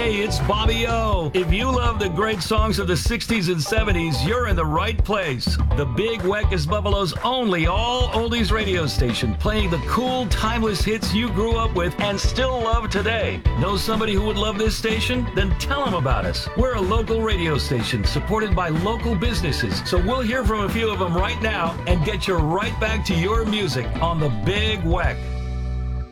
Hey, it's Bobby O. If you love the great songs of the 60s and 70s, you're in the right place. The Big Weck is Buffalo's only all-oldies radio station, playing the cool, timeless hits you grew up with and still love today. Know somebody who would love this station? Then tell them about us. We're a local radio station supported by local businesses, so we'll hear from a few of them right now and get you right back to your music on the Big Weck.